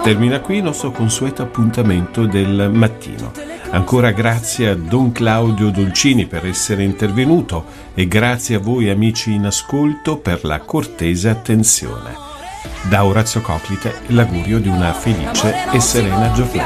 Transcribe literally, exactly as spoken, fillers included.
Termina qui il nostro consueto appuntamento del mattino. Ancora grazie a Don Claudio Dolcini per essere intervenuto e grazie a voi amici in ascolto per la cortese attenzione. Da Orazio Coclite l'augurio di una felice e serena giornata.